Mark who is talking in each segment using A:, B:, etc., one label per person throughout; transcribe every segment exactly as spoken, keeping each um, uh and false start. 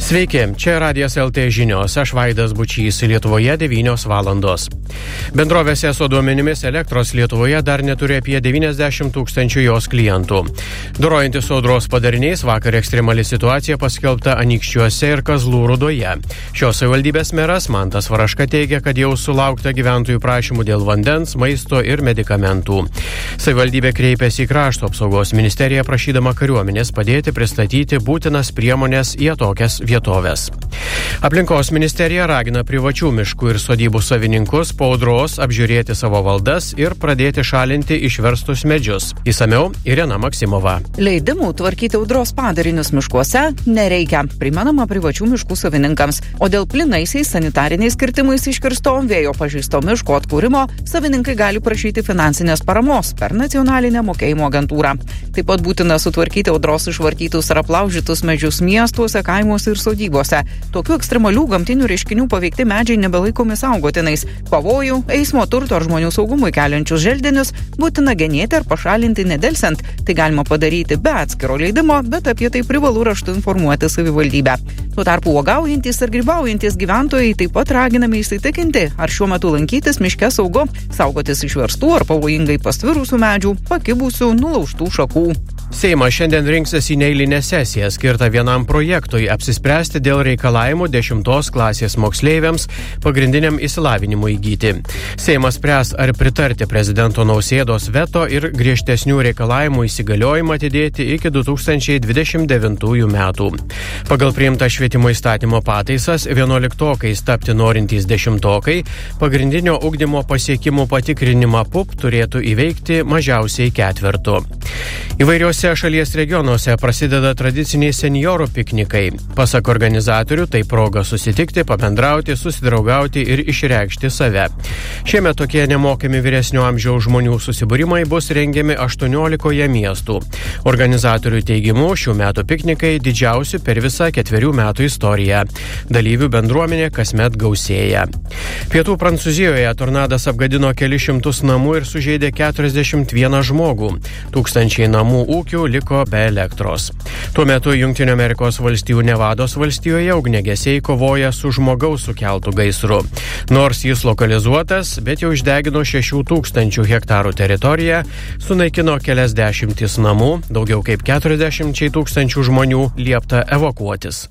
A: Sveiki, čia Radijas L T žinios, aš Vaidas Bučys, Lietuvoje devynios valandos. Bendrovės eso duomenimis elektros Lietuvoje dar neturi apie devyniasdešimt tūkstančių jos klientų. Dorojantis audros padariniais, vakar ekstremali situacija paskelbta Anykščiuose ir Kazlų Rūdoje. Šios savivaldybės meras Mantas Varaška teigia, kad jau sulaukta gyventojų prašymų dėl vandens, maisto ir medikamentų. Savivaldybė kreipėsi į Krašto apsaugos ministeriją prašydama kariuomenės padėti pristatyti būtinas priemonės į atokias vietovės. Aplinkos ministerija ragina privačių miškų ir sodybų savininkus po audros apžiūrėti savo valdas ir pradėti šalinti išverstus medžius. Įsamiau Irena Maksimova.
B: Leidimų tvarkyti audros padarinius miškuose nereikia, primenama privačių miškų savininkams. O dėl plinaisiais sanitariniais kirtimais iškirsto vėjo pažeisto miško atkūrimo savininkai gali prašyti finansinės paramos per nacionalinę mokėjimo agentūrą. Taip pat būtina sutvarkyti audros išvartytus ar aplaužytus medžius miestuose, kaimuose ir sodybose. Tokių ekstremalių gamtinių reiškinių paveikti medžiai nebelaikomi saugotinais. Pavojų, eismo turto ar žmonių saugumui keliančius želdinius būtina genėti ar pašalinti nedelsiant. Tai galima padaryti be atskiro leidimo, bet apie tai privalu raštu informuoti savivaldybę. Tuo tarpu uogaujantys ar grybaujantis gyventojai taip pat raginami įsitikinti, ar šiuo metu lankytis miške saugu, saugotis išverstų ar pavojingai pastvirusių medžių, pakibusių, nulaužtų šakų.
A: Seimas šiandien rinksis į neeilinę sesiją skirtą vienam projektui apsispręsti dėl reikalavimų dešimtos klasės moksleiviams pagrindiniam išsilavinimui įgyti. Seimas spręs, ar pritarti prezidento Nausėdos veto ir griežtesnių reikalavimų įsigaliojimą atidėti iki du tūkstančiai dvidešimt devintųjų metų. Pagal priimtą švietimo įstatymo pataisas vienuoliktokais tapti norintys dešimtokai pagrindinio ugdymo pasiekimų patikrinimą P U P turėtų įveikti mažiausiai ketvertu. Įvairiuose šalies regionuose prasideda tradiciniai seniorų piknikai. Pasak organizatorių, tai proga susitikti, pabendrauti, susidraugauti ir išreikšti save. Šiemet tokie nemokami vyresnio amžiaus žmonių susibūrimai bus rengiami aštuoniolikoje miestų. Organizatorių teigimu, šių metų piknikai didžiausi per visą ketverių metų istoriją. Dalyvių bendruomenė kasmet gausėja. Pietų Prancūzijoje tornadas apgadino kelis šimtus namų ir sužeidė keturiasdešimt vieną žmogų. Tūkstančiai namų ūkių liko be elektros. Tuo metu Jungtinių Amerikos valstijų Nevados valstijoje ugniagesiai kovoja su žmogaus sukeltu gaisru. Nors jis lokalizuotas, bet jau išdegino šešių tūkstančių hektarų teritoriją, sunaikino kelias dešimtis namų, daugiau kaip keturiasdešimčiai tūkstančių žmonių liepta evakuotis.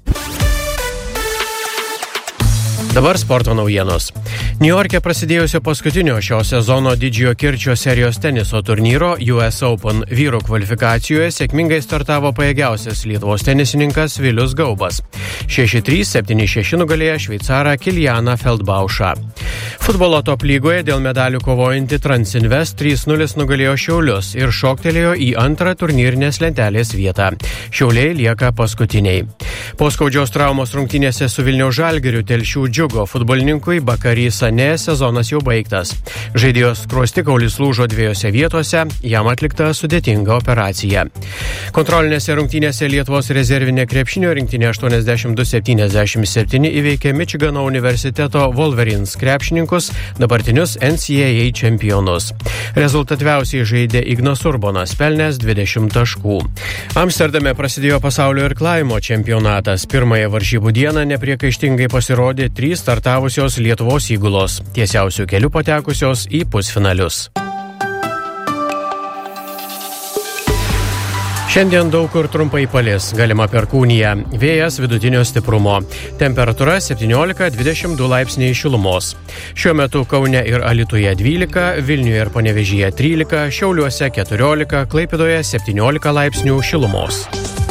A: Dabar sporto naujienos. Niujorke prasidėjusio paskutinio šio sezono didžiojo kirčio serijos teniso turnyro U S Open vyrų kvalifikacijoje sėkmingai startavo pajėgiausias Lietuvos tenisininkas Vilius Gaubas. šeši trys septyni šeši nugalėjo šveicarą Kilianą Feldbaušą. Futbolo top lygoje dėl medalių kovojanti Transinvest trys nulis nugalėjo Šiaulius ir šoktelėjo į antrą turnyrinės lentelės vietą. Šiauliai lieka paskutiniai. Po skaudžios traumos rungtynėse su Vilniaus Žalgiriu Telšių Džiugo futbolininkui Bakary Sané sezonas jau baigtas. Žaidėjo skruostikaulis lūžo dviejose vietose, jam atlikta sudėtinga operacija. Kontrolinėse rungtynėse Lietuvos rezervinė krepšinio rinktinė aštuoniasdešimt du septyniasdešimt septyni įveikė Mičigano universiteto Wolverines krepšininkus, dabartinius N C A A čempionus. Rezultatyviausiai žaidė Ignas Urbonas, pelnęs dvidešimt taškų. Amsterdame prasidėjo pasaulio irklavimo čempionatas. Pirmąją varžybų dieną nepriekaištingai pasirodė trys startavusios Lietuvos įgulos, tiesiausių kelių patekusios į pusfinalius. Šiandien daug kur trumpai palis, galima perkūnija, vėjas vidutinio stiprumo. Temperatūra septyniolika dvidešimt du laipsniai šilumos. Šiuo metu Kaune ir Alytuje dvylika, Vilniuje ir Panevėžyje trylika, Šiauliuose keturiolika, Klaipėdoje septyniolika laipsnių šilumos.